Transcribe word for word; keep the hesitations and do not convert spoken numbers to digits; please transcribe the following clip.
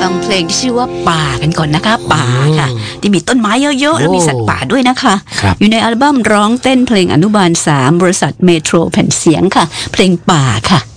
ฟังเพลงที่ชื่อว่าป่ากันก่อนนะคะป่าค่ะที่มีต้นไม้เยอะๆแล้วมีสัตว์ป่าด้วยนะคะอยู่ในอัลบั้มร้องเต้นเพลงอนุบาลสามบริษัทเมโทรแผ่นเสียงค่ะเพลงป่าค่ะ